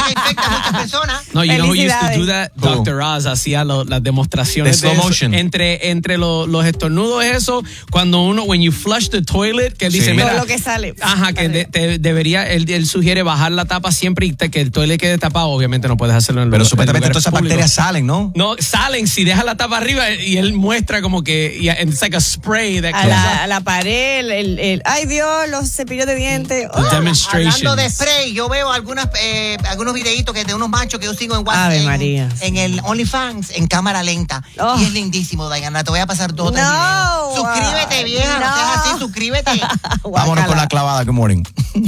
que infecta a muchas personas. No, you know who used to do that? Dr. Oz hacía las demostraciones de slow motion. Entre los estornudos, eso, cuando when you flush the toilet, que él dice, mira, todo lo que sale. Ajá, que debería, él sugiere bajar la tapa siempre y que el toilet quede tapado. Obviamente no puedes hacerlo en Pero los supuestamente todas esas públicos. bacterias salen, ¿no? No, salen si dejas la tapa arriba y él muestra como que, it's like a spray that a la pared, ay Dios, los cepillos de dientes. Hablando de spray, yo veo algunos videitos de unos machos que yo sigo en WhatsApp. Ave María. En el OnlyFans, en cámara lenta. Y es lindísimo, Diana. Te voy a pasar 2 o 3 videos. Suscríbete, vieja. No seas así, suscríbete. Vámonos con la clavada. Good morning.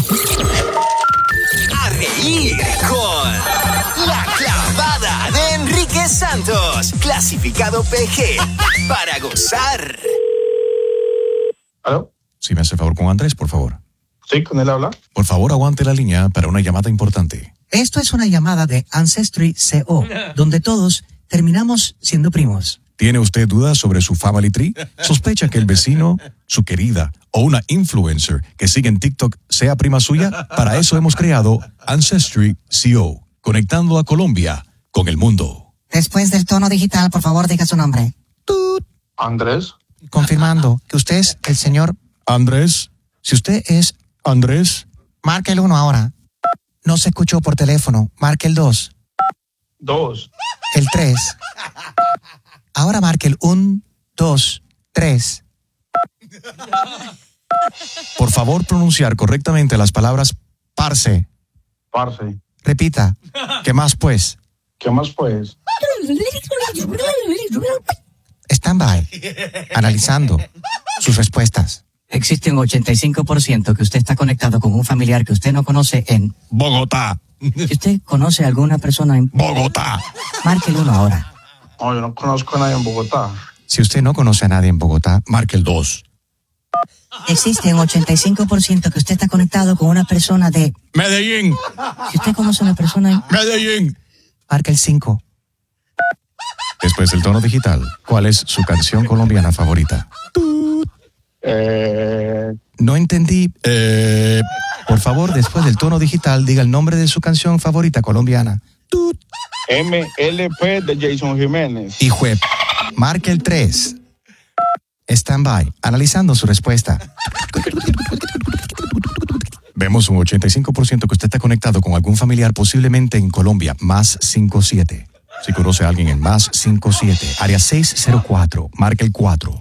A reír con La Clavada de Enrique Santos. Clasificado PG. Para gozar. ¿Aló? Si me hace favor con Andrés, por favor. Sí, con él habla. Por favor, aguante la línea para una llamada importante. Esto es una llamada de Ancestry CO, donde todos terminamos siendo primos. ¿Tiene usted dudas sobre su family tree? ¿Sospecha que el vecino, su querida o una influencer que sigue en TikTok sea prima suya? Para eso hemos creado Ancestry CO, conectando a Colombia con el mundo. Después del tono digital, por favor, diga su nombre. Andrés. Confirmando que usted es el señor Andrés, si usted es Andrés, marque el 1 ahora. No se escuchó por teléfono. Marque el 2. 2. El 3. Ahora marque el 1, 2, 3. por favor pronunciar correctamente las palabras parce. Parce. Repita. ¿Qué más pues? ¿Qué más pues? Stand by. Analizando sus respuestas. Existe un 85% que usted está conectado con un familiar que usted no conoce en Bogotá. Si usted conoce a alguna persona en Bogotá, marque el 1 ahora. No, yo no conozco a nadie en Bogotá. Si usted no conoce a nadie en Bogotá, marque el 2. Existe un 85% que usted está conectado con una persona de Medellín. Si usted conoce a una persona en Medellín, marque el 5. Después del tono digital, ¿cuál es su canción colombiana favorita? No entendí. Por favor, después del tono digital, diga el nombre de su canción favorita colombiana. MLP de Jason Jiménez. Y juez, marque el 3. Stand by, analizando su respuesta. Vemos un 85% que usted está conectado con algún familiar, posiblemente en Colombia, más 57. Si conoce a alguien en más 57, área 604, marque el 4.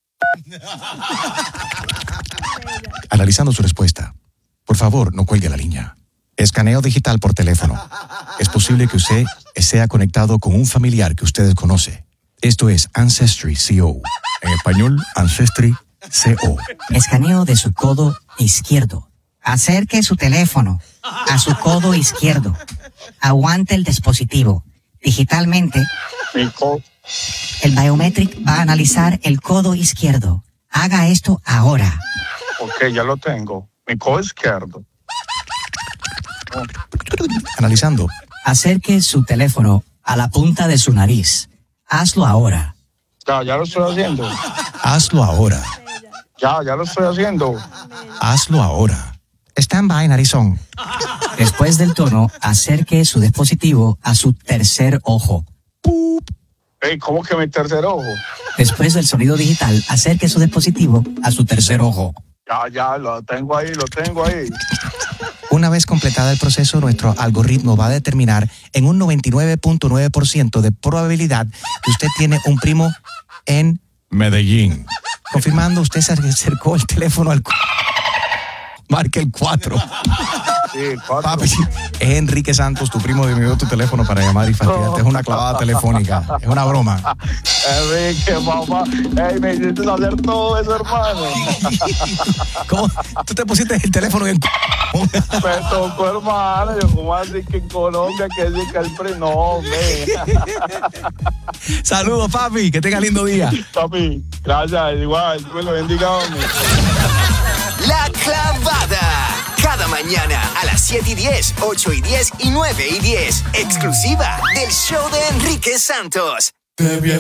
Analizando su respuesta. Por favor, no cuelgue la línea. Escaneo digital por teléfono. Es posible que usted sea conectado con un familiar que usted conoce. Esto es Ancestry CO. En español, Ancestry CO. Escaneo de su codo izquierdo. Acerque su teléfono a su codo izquierdo. Aguante el dispositivo. Digitalmente, el biometric va a analizar el codo izquierdo. Haga esto ahora. Ok, ya lo tengo. Mi codo izquierdo. Analizando. Acerque su teléfono a la punta de su nariz. Hazlo ahora. Ya lo estoy haciendo. Hazlo ahora. Ya lo estoy haciendo. Hazlo ahora. Stand by, narizón. Después del tono, acerque su dispositivo a su tercer ojo. ¿Cómo que mi tercer ojo? Después del sonido digital, acerque su dispositivo a su tercer ojo. Ya, lo tengo ahí. Una vez completado el proceso, nuestro algoritmo va a determinar en un 99.9% de probabilidad que usted tiene un primo en Medellín. Confirmando, usted se acercó el teléfono al... Marque el 4. Sí, 4. Papi, es Enrique Santos, tu primo, me dio tu teléfono para llamar y fastidiarte. Es una clavada telefónica. Es una broma. Enrique, mamá. Me hiciste hacer todo eso, hermano. ¿Cómo? ¿Tú te pusiste el teléfono en el Me tocó, hermano. Yo, como así que en Colombia, que dice que el primo. No, hombre. Saludos, papi. Que tenga lindo día. Papi, gracias. Igual, Dios me lo bendiga, hombre. La Clavada. Cada mañana a las 7:10, 8:10 y 9:10. Exclusiva del show de Enrique Santos.